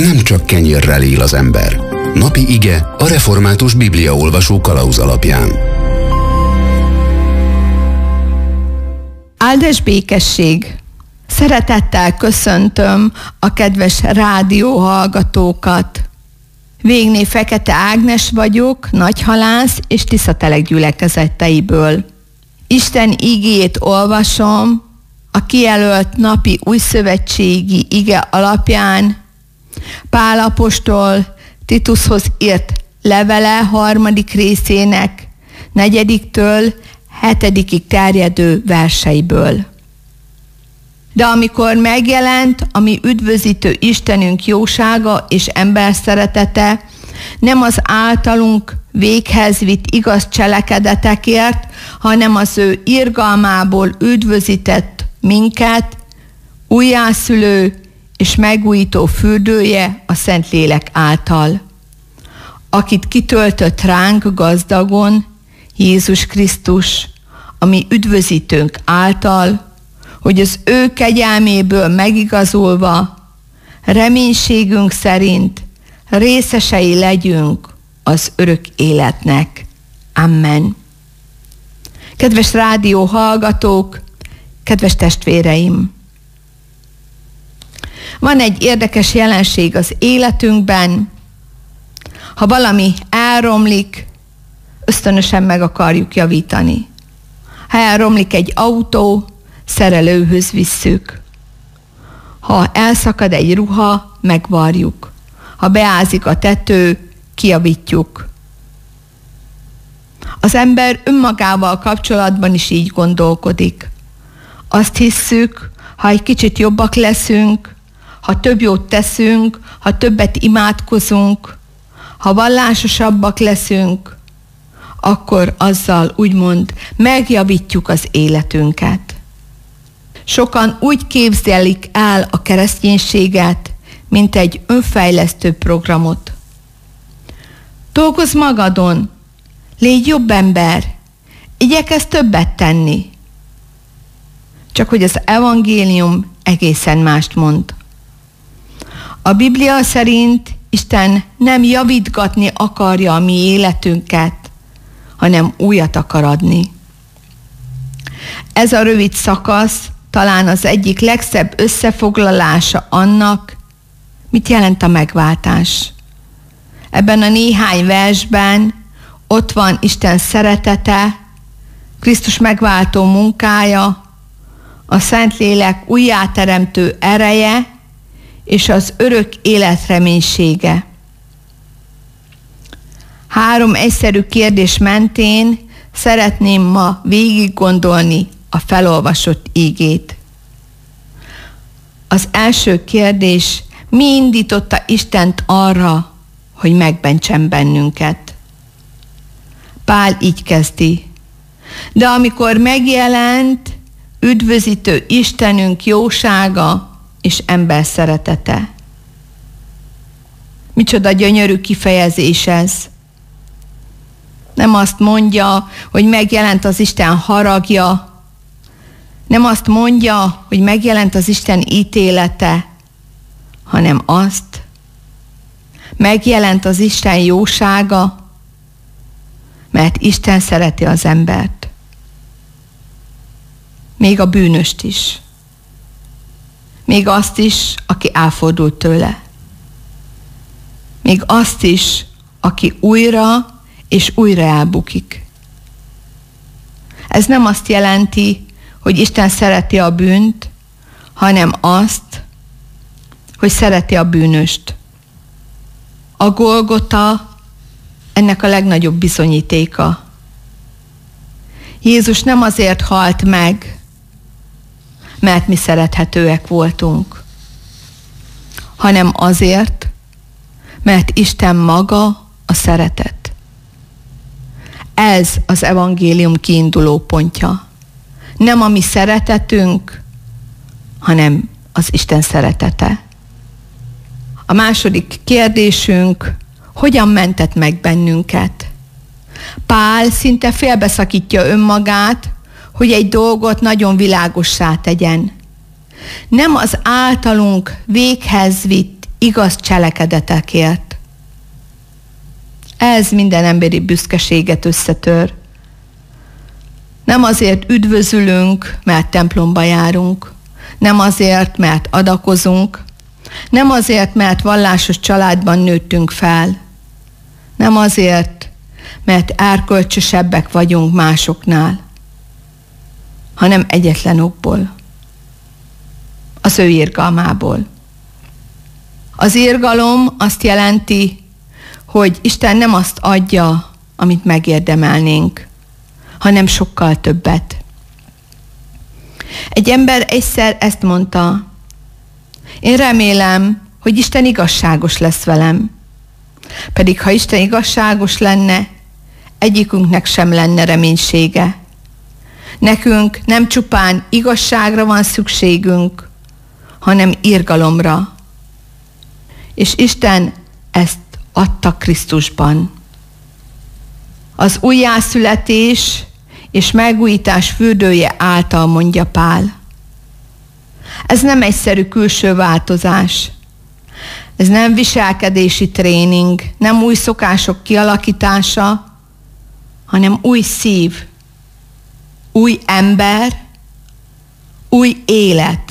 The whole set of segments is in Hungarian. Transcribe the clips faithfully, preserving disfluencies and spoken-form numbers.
nem csak kenyérrel él az ember. Napi ige a református bibliaolvasó kalauz alapján. Áldás békesség! Szeretettel köszöntöm a kedves rádióhallgatókat. Végné Fekete Ágnes vagyok, nagyhalász és Tiszatelek gyülekezeteiből. Isten igéjét olvasom a kijelölt napi újszövetségi ige alapján Pál apostol Titushoz írt levele harmadik részének negyediktől hetedikig terjedő verseiből. De amikor megjelent a mi üdvözítő Istenünk jósága és ember szeretete, nem az általunk véghez vitt igaz cselekedetekért, hanem az ő irgalmából üdvözített minket, újjászülő és megújító fürdője a Szentlélek által, akit kitöltött ránk gazdagon Jézus Krisztus, a mi üdvözítőnk által, hogy az ő kegyelméből megigazulva, reménységünk szerint részesei legyünk az örök életnek. Amen. Kedves rádió hallgatók, kedves testvéreim! Van egy érdekes jelenség az életünkben. Ha valami elromlik, ösztönösen meg akarjuk javítani. Ha elromlik egy autó, szerelőhöz visszük. Ha elszakad egy ruha, megvarjuk. Ha beázik a tető, kijavítjuk. Az ember önmagával kapcsolatban is így gondolkodik. Azt hisszük, ha egy kicsit jobbak leszünk, ha több jót teszünk, ha többet imádkozunk, ha vallásosabbak leszünk, akkor azzal úgymond megjavítjuk az életünket. Sokan úgy képzelik el a kereszténységet, mint egy önfejlesztő programot. Dolgozz magadon, légy jobb ember, igyekezz többet tenni. Csak hogy az evangélium egészen mást mond. A Biblia szerint Isten nem javítgatni akarja a mi életünket, hanem újat akar adni. Ez a rövid szakasz talán az egyik legszebb összefoglalása annak, mit jelent a megváltás. Ebben a néhány versben ott van Isten szeretete, Krisztus megváltó munkája, a Szentlélek újjáteremtő ereje és az örök élet reménysége. Három egyszerű kérdés mentén szeretném ma végig gondolni a felolvasott ígét. Az első kérdés: mi indította Istent arra, hogy megmentsen bennünket? Pál így kezdi: de amikor megjelent üdvözítő Istenünk jósága és ember szeretete. Micsoda gyönyörű kifejezés ez. Nem azt mondja, hogy megjelent az Isten haragja, nem azt mondja, hogy megjelent az Isten ítélete, hanem azt, megjelent az Isten jósága, mert Isten szereti az embert. Még a bűnöst is. Még azt is, aki elfordult tőle. Még azt is, aki újra és újra elbukik. Ez nem azt jelenti, hogy Isten szereti a bűnt, hanem azt, hogy szereti a bűnöst. A Golgota ennek a legnagyobb bizonyítéka. Jézus nem azért halt meg, mert mi szerethetőek voltunk, hanem azért, mert Isten maga a szeretet. Ez az evangélium kiinduló pontja. Nem a mi szeretetünk, hanem az Isten szeretete. A második kérdésünk: hogyan mentett meg bennünket? Pál szinte félbeszakítja önmagát, hogy egy dolgot nagyon világossá tegyen. Nem az általunk véghez vitt igaz cselekedetekért. Ez minden emberi büszkeséget összetör. Nem azért üdvözülünk, mert templomba járunk, nem azért, mert adakozunk, nem azért, mert vallásos családban nőttünk fel, nem azért, mert erkölcsösebbek vagyunk másoknál, hanem egyetlen okból, az ő irgalmából. Az irgalom azt jelenti, hogy Isten nem azt adja, amit megérdemelnénk, hanem sokkal többet. Egy ember egyszer ezt mondta: én remélem, hogy Isten igazságos lesz velem. Pedig ha Isten igazságos lenne, egyikünknek sem lenne reménysége. Nekünk nem csupán igazságra van szükségünk, hanem irgalomra. És Isten ezt adta Krisztusban. Az újjászületés és megújítás fürdője által, mondja Pál. Ez nem egyszerű külső változás. Ez nem viselkedési tréning, nem új szokások kialakítása, hanem új szív, új ember, új élet.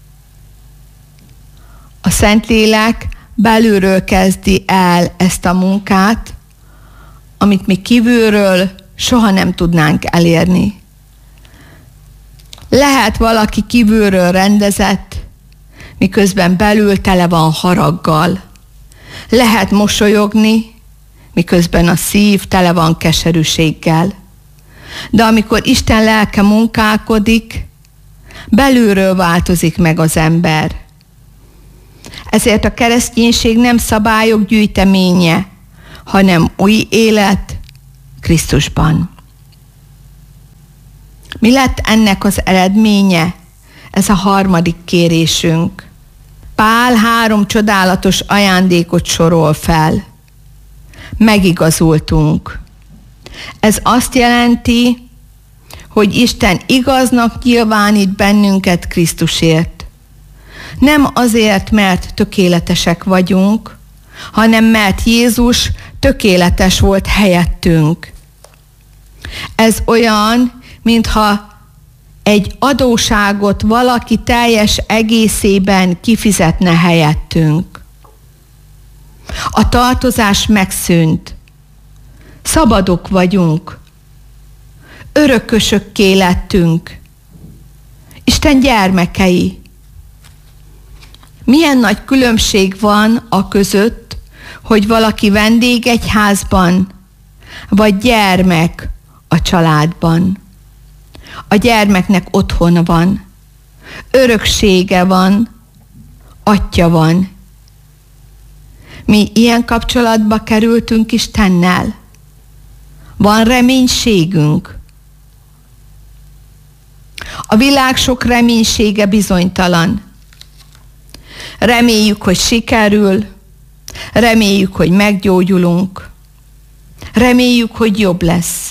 A Szentlélek belülről kezdi el ezt a munkát, amit mi kívülről soha nem tudnánk elérni. Lehet valaki kívülről rendezett, miközben belül tele van haraggal. Lehet mosolyogni, miközben a szív tele van keserűséggel. De amikor Isten lelke munkálkodik, belülről változik meg az ember. Ezért a kereszténység nem szabályok gyűjteménye, hanem új élet Krisztusban. Mi lett ennek az eredménye? Ez a harmadik kérésünk. Pál három csodálatos ajándékot sorol fel. Megigazultunk. Ez azt jelenti, hogy Isten igaznak nyilvánít bennünket Krisztusért. Nem azért, mert tökéletesek vagyunk, hanem mert Jézus tökéletes volt helyettünk. Ez olyan, mintha egy adósságot valaki teljes egészében kifizetne helyettünk. A tartozás megszűnt. Szabadok vagyunk. Örökösökké lettünk. Isten gyermekei. Milyen nagy különbség van a között, hogy valaki vendég egy házban, vagy gyermek a családban. A gyermeknek otthona van, öröksége van, atyja van. Mi ilyen kapcsolatba kerültünk Istennel. Van reménységünk. A világ sok reménysége bizonytalan. Reméljük, hogy sikerül, reméljük, hogy meggyógyulunk, reméljük, hogy jobb lesz.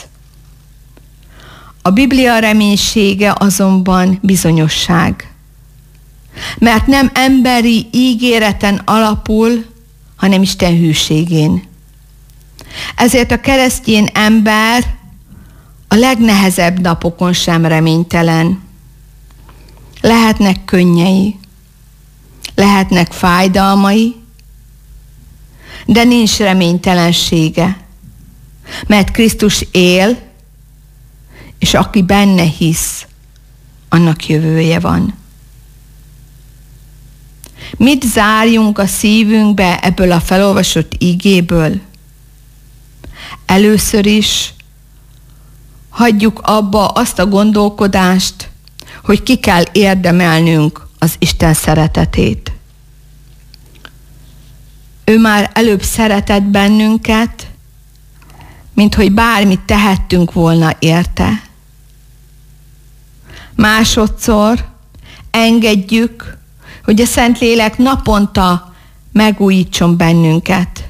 A Biblia reménysége azonban bizonyosság, mert nem emberi ígéreten alapul, hanem Isten hűségén. Ezért a keresztény ember a legnehezebb napokon sem reménytelen. Lehetnek könnyei, lehetnek fájdalmai, de nincs reménytelensége, mert Krisztus él, és aki benne hisz, annak jövője van. Mit zárjunk a szívünkbe ebből a felolvasott igéből? Először is hagyjuk abba azt a gondolkodást, hogy ki kell érdemelnünk az Isten szeretetét. Ő már előbb szeretett bennünket, mint hogy bármit tehettünk volna érte. Másodszor engedjük, hogy a Szentlélek naponta megújítson bennünket.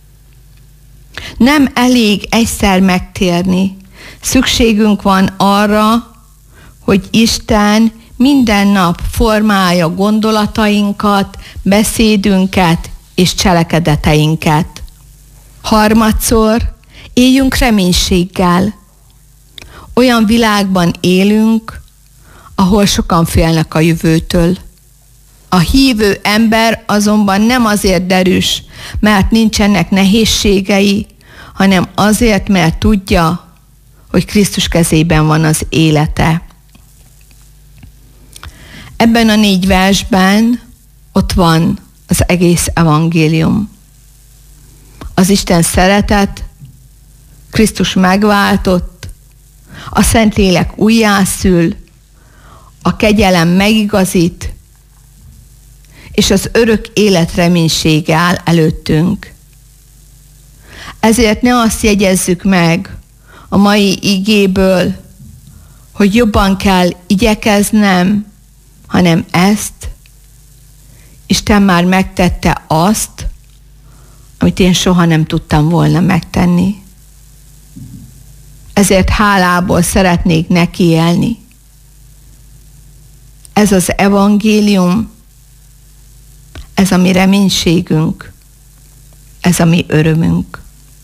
Nem elég egyszer megtérni, szükségünk van arra, hogy Isten minden nap formálja gondolatainkat, beszédünket és cselekedeteinket. Harmadszor, éljünk reménységgel. Olyan világban élünk, ahol sokan félnek a jövőtől. A hívő ember azonban nem azért derűs, mert nincsenek nehézségei, hanem azért, mert tudja, hogy Krisztus kezében van az élete. Ebben a négy versben ott van az egész evangélium. Az Isten szeretet, Krisztus megváltott, a Szentlélek újjászül, a kegyelem megigazít, és az örök élet reménysége áll előttünk. Ezért ne azt jegyezzük meg a mai igéből, hogy jobban kell igyekeznem, hanem ezt, Isten már megtette azt, amit én soha nem tudtam volna megtenni. Ezért hálából szeretnék neki élni. Ez az evangélium, ez a mi reménységünk, ez a mi örömünk.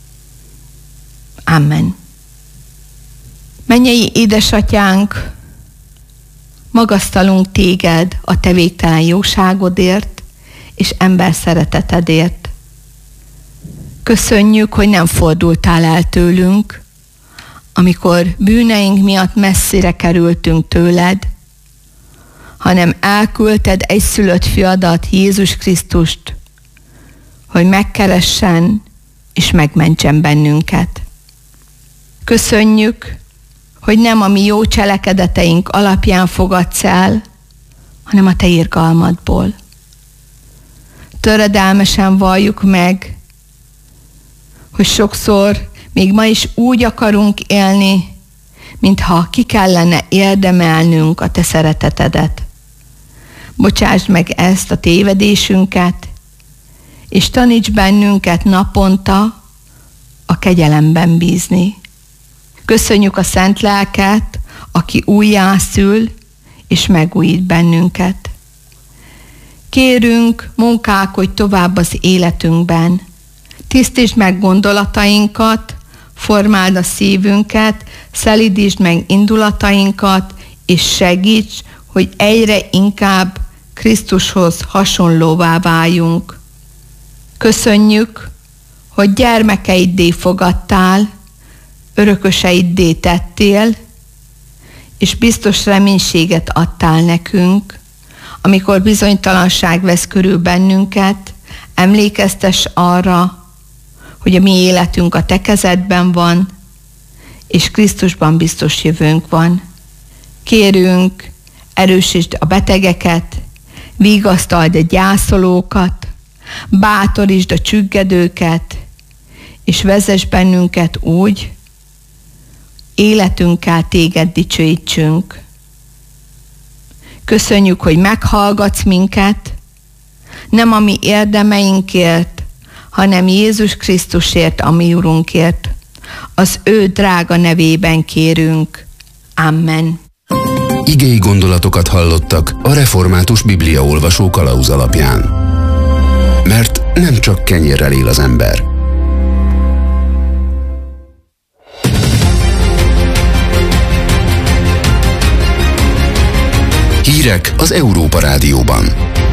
Amen. Mennyei édesatyánk, magasztalunk téged a te végtelen jóságodért és ember szeretetedért. Köszönjük, hogy nem fordultál el tőlünk, amikor bűneink miatt messzire kerültünk tőled, hanem elküldted egyszülött fiadat, Jézus Krisztust, hogy megkeressen és megmentsen bennünket. Köszönjük, hogy nem a mi jó cselekedeteink alapján fogadsz el, hanem a te irgalmadból. Töredelmesen valljuk meg, hogy sokszor még ma is úgy akarunk élni, mintha ki kellene érdemelnünk a te szeretetedet. Bocsásd meg ezt a tévedésünket, és taníts bennünket naponta a kegyelemben bízni. Köszönjük a Szent Lelket, aki újjászül és megújít bennünket. Kérünk, munkálkodj tovább az életünkben. Tisztítsd meg gondolatainkat, formáld a szívünket, szelídítsd meg indulatainkat, és segíts, hogy egyre inkább Krisztushoz hasonlóvá váljunk. Köszönjük, hogy gyermekeiddé fogadtál, örököseiddé tettél, és biztos reménységet adtál nekünk, amikor bizonytalanság vesz körül bennünket, emlékeztess arra, hogy a mi életünk a te kezedben van, és Krisztusban biztos jövőnk van. Kérünk, erősítsd a betegeket, vigasztald a gyászolókat, bátorítsd a csüggedőket, és vezess bennünket úgy, életünkkel téged dicsőítsünk. Köszönjük, hogy meghallgatsz minket, nem a mi érdemeinkért, hanem Jézus Krisztusért, a mi Urunkért. Az ő drága nevében kérünk. Amen. Igei gondolatokat hallottak a Református Bibliaolvasó kalauz alapján. Mert nem csak kenyérrel él az ember. Hírek az Európa Rádióban.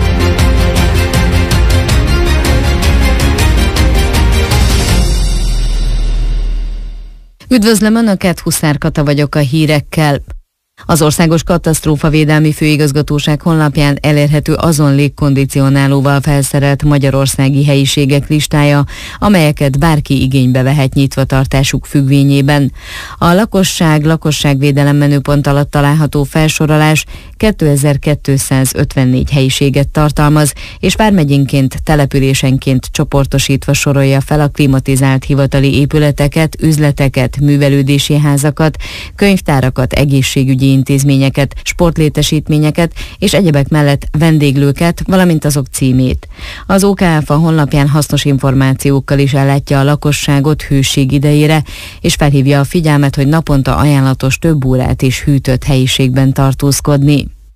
Üdvözlöm Önöket, Huszár Kata vagyok a hírekkel. Az Országos Katasztrófavédelmi Főigazgatóság honlapján elérhető azon légkondicionálóval felszerelt magyarországi helyiségek listája, amelyeket bárki igénybe vehet nyitvatartásuk függvényében. A lakosság lakosságvédelem menüpont alatt található felsorolás kétezer-kétszázötvennégy helyiséget tartalmaz, és vármegyénként, településenként csoportosítva sorolja fel a klimatizált hivatali épületeket, üzleteket, művelődési házakat, könyvtárakat, egészségügyi intézményeket, sportlétesítményeket és egyebek mellett vendéglőket, valamint azok címét. Az o ká ef a honlapján hasznos információkkal is ellátja a lakosságot hőség idejére, és felhívja a figyelmet, hogy naponta ajánlatos több órát és hűtött helyiségben tartózkodni.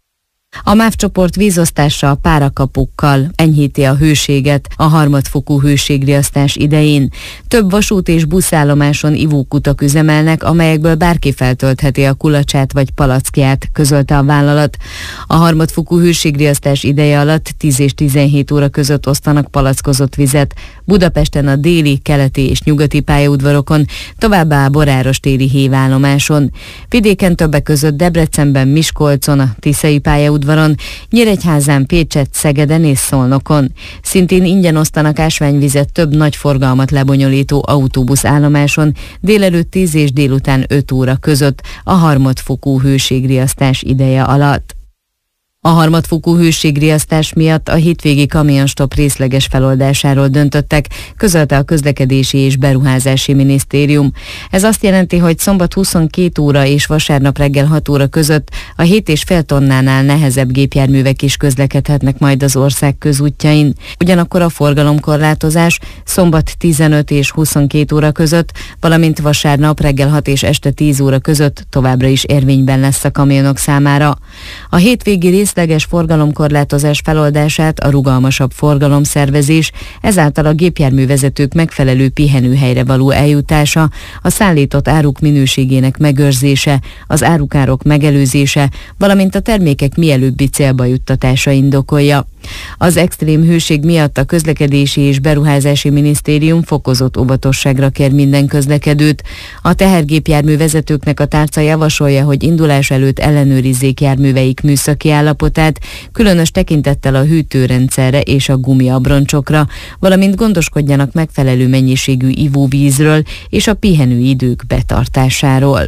A MÁV csoport vízosztása párakapukkal enyhíti a hőséget a harmadfokú hőségriasztás idején. Több vasút és buszállomáson ivókutak üzemelnek, amelyekből bárki feltöltheti a kulacsát vagy palackját, közölte a vállalat. A harmadfokú hőségriasztás ideje alatt tíz és tizenhét óra között osztanak palackozott vizet. Budapesten a déli, keleti és nyugati pályaudvarokon, továbbá a Boráros téri hévállomáson. Vidéken többek között Debrecenben, Miskolcon, a Tiszai pályaudvaron, Nyíregyházán, Pécsett, Szegeden és Szolnokon. Szintén ingyen osztanak ásványvizet több nagy forgalmat lebonyolító autóbuszállomáson délelőtt tíz és délután öt óra között a harmadfokú hőségriasztás ideje alatt. A harmadfokú hőségriasztás miatt a hétvégi kamionstop részleges feloldásáról döntöttek, közölte a Közlekedési és Beruházási Minisztérium. Ez azt jelenti, hogy szombat huszonkét óra és vasárnap reggel hat óra között a hét és fél tonnánál nehezebb gépjárművek is közlekedhetnek majd az ország közútjain. Ugyanakkor a forgalomkorlátozás szombat tizenöt és huszonkét óra között, valamint vasárnap reggel hat és este tíz óra között továbbra is érvényben lesz a kamionok számára. A hétvégi részleges forgalomkorlátozás feloldását a rugalmasabb forgalomszervezés, ezáltal a gépjárművezetők megfelelő pihenőhelyre való eljutása, a szállított áruk minőségének megőrzése, az árukárok megelőzése, valamint a termékek mielőbbi célba juttatása indokolja. Az extrém hőség miatt a Közlekedési és Beruházási Minisztérium fokozott óvatosságra kér minden közlekedőt. A tehergépjármű vezetőknek a tárca javasolja, hogy indulás előtt ellenőrizzék járműveik műszaki állapotát, különös tekintettel a hűtőrendszerre és a gumiabroncsokra, valamint gondoskodjanak megfelelő mennyiségű ivóvízről és a pihenőidők betartásáról.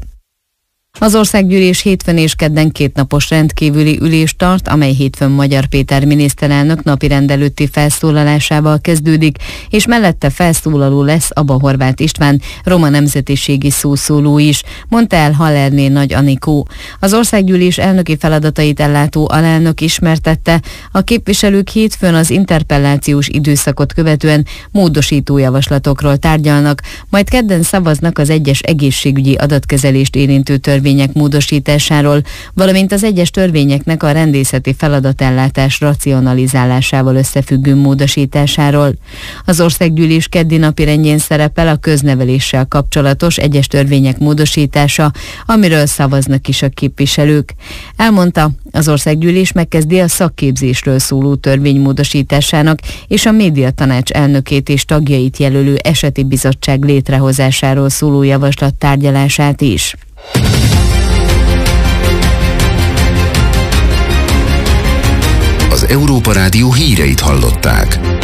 Az Országgyűlés hétfőn és kedden kétnapos rendkívüli ülést tart, amely hétfőn Magyar Péter miniszterelnök napirend előtti felszólalásával kezdődik, és mellette felszólaló lesz Abba Horváth István, roma nemzetiségi szószóló is, mondta el Hallerné Nagy Anikó. Az Országgyűlés elnöki feladatait ellátó alelnök ismertette, a képviselők hétfőn az interpellációs időszakot követően módosító javaslatokról tárgyalnak, majd kedden szavaznak az egyes egészségügyi adatkezelést érintő törvények módosításáról, valamint az egyes törvényeknek a rendészeti feladatellátás racionalizálásával összefüggő módosításáról. Az Országgyűlés keddi napirendjén szerepel a közneveléssel kapcsolatos egyes törvények módosítása, amiről szavaznak is a képviselők. Elmondta, az Országgyűlés megkezdi a szakképzésről szóló törvény módosításának és a médiatanács elnökét és tagjait jelölő eseti bizottság létrehozásáról szóló javaslat tárgyalását is. Az Európa Rádió híreit hallották.